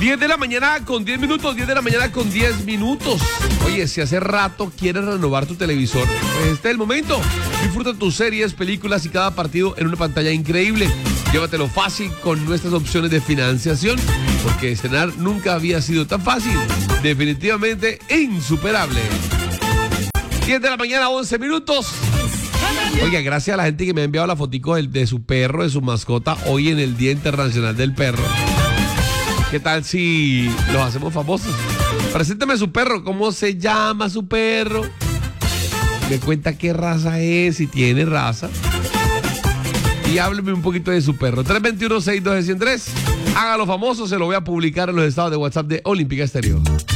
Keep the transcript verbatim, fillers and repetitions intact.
diez de la mañana con diez minutos, diez de la mañana con diez minutos. Oye, si hace rato quieres renovar tu televisor, pues este es el momento. Disfruta tus series, películas y cada partido en una pantalla increíble. Llévatelo fácil con nuestras opciones de financiación, porque cenar nunca había sido tan fácil. Definitivamente insuperable. diez de la mañana, once minutos. Oiga, gracias a la gente que me ha enviado la fotico de, de su perro, de su mascota, hoy en el Día Internacional del Perro. ¿Qué tal si los hacemos famosos? Preséntame su perro, ¿cómo se llama su perro? Me cuenta qué raza es, si tiene raza. Y hábleme un poquito de su perro. tres dos uno, seis uno dos, uno cero tres. Hágalo famoso, se lo voy a publicar en los estados de WhatsApp de Olímpica Estéreo.